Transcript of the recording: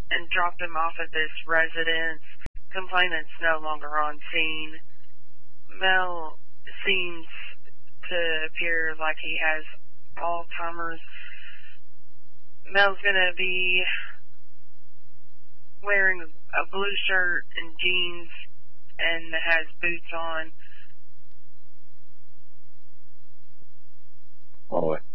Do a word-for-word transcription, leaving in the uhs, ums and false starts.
and dropped him off at this residence. Complainant's no longer on scene. Mel seems to appear like he has Alzheimer's. Mel's gonna be wearing a blue shirt and jeans and has boots on. Oh,